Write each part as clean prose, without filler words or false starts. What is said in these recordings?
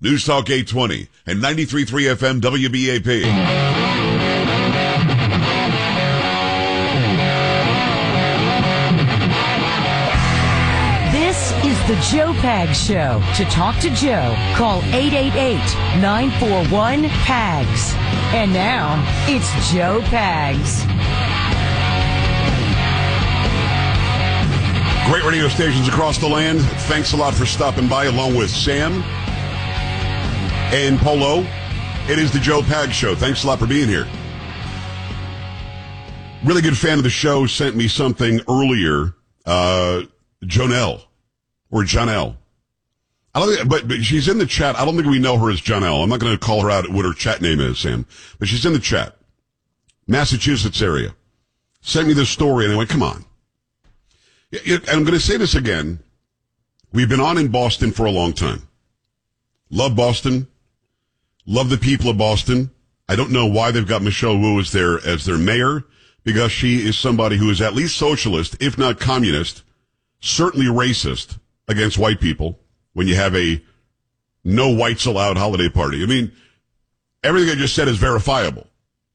News Talk 820 and 93.3 FM WBAP. This is the Joe Pags Show. To talk to Joe, call 888-941-PAGS. And now, it's Joe Pags. Great radio stations across the land. Thanks a lot for stopping by, along with Sam and Polo. It is the Joe Pags Show. Thanks a lot for being here. Really good fan of the show sent me something earlier. Jonelle. Or Janelle. I don't think, but she's in the chat. I don't think we know her as Janelle. I'm not going to call her out what her chat name is, Sam. But she's in the chat. Massachusetts area. Sent me this story, and I went, come on. And I'm going to say this again. We've been on in Boston for a long time. Love Boston. Love the people of Boston. I don't know why they've got Michelle Wu as their mayor, because she is somebody who is at least socialist, if not communist, certainly racist against white people when you have a no whites allowed holiday party. I mean, everything I just said is verifiable.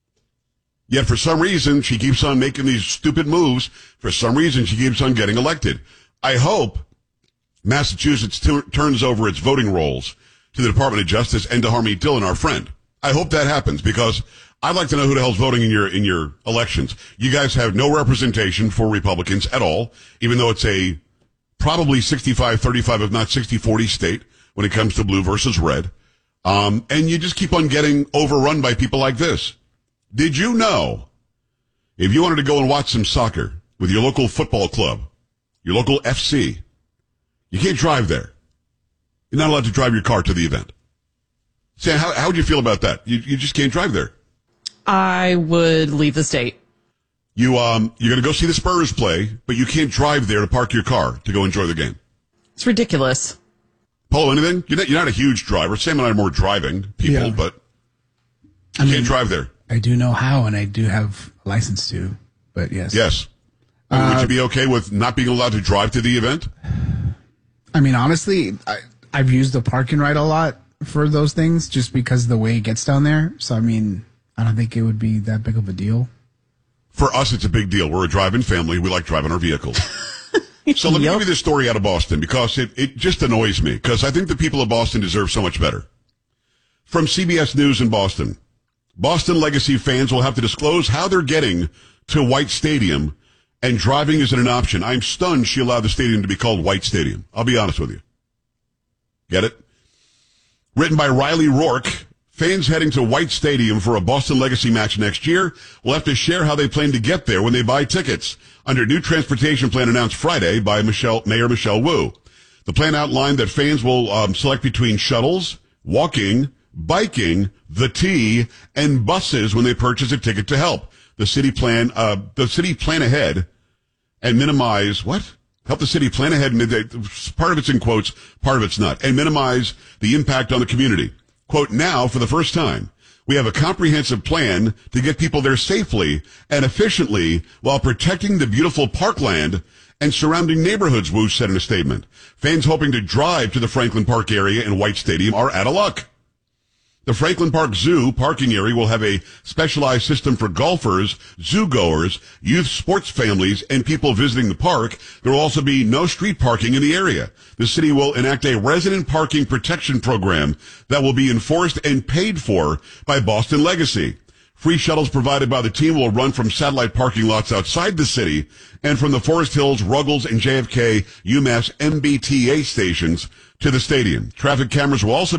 Yet for some reason, she keeps on making these stupid moves. For some reason, she keeps on getting elected. I hope Massachusetts turns over its voting rolls to the Department of Justice and to Harmeet Dillon, our friend. I hope that happens, because I'd like to know who the hell's voting in your elections. You guys have no representation for Republicans at all, even though it's a probably 65-35, if not 60-40 state when it comes to blue versus red. And you just keep on getting overrun by people like this. Did you know, if you wanted to go and watch some soccer with your local football club, your local FC, you can't drive there. You're not allowed to drive your car to the event. Sam, how would you feel about that? You just can't drive there. I would leave the state. You're going to go see the Spurs play, but you can't drive there to park your car to go enjoy the game. It's ridiculous. Polo, anything? You're not a huge driver. Sam and I are more driving people, but you can't drive there. I do know how, and I do have a license to, but yes. Yes. Would you be okay with not being allowed to drive to the event? I mean, honestly, I've used the parking right a lot for those things just because of the way it gets down there. So, I mean, I don't think it would be that big of a deal. For us, it's a big deal. We're a driving family. We like driving our vehicles. So let me give you this story out of Boston, because it just annoys me, because I think the people of Boston deserve so much better. From CBS News in Boston, Boston Legacy fans will have to disclose how they're getting to White Stadium, and driving isn't an option. I'm stunned she allowed the stadium to be called White Stadium. I'll be honest with you. Get it? Written by Riley Rourke, fans heading to White Stadium for a Boston Legacy match next year will have to share how they plan to get there when they buy tickets under new transportation plan announced Friday by Mayor Michelle Wu. The plan outlined that fans will select between shuttles, walking, biking, the T, and buses when they purchase a ticket to help the city plan ahead and minimize help the city plan ahead. Part of it's in quotes, part of it's not, and minimize the impact on the community. Quote, now, for the first time, we have a comprehensive plan to get people there safely and efficiently while protecting the beautiful parkland and surrounding neighborhoods, Wu said in a statement. Fans hoping to drive to the Franklin Park area in White Stadium are out of luck. The Franklin Park Zoo parking area will have a specialized system for golfers, zoo-goers, youth sports families, and people visiting the park. There will also be no street parking in the area. The city will enact a resident parking protection program that will be enforced and paid for by Boston Legacy. Free shuttles provided by the team will run from satellite parking lots outside the city and from the Forest Hills, Ruggles, and JFK UMass MBTA stations to the stadium. Traffic cameras will also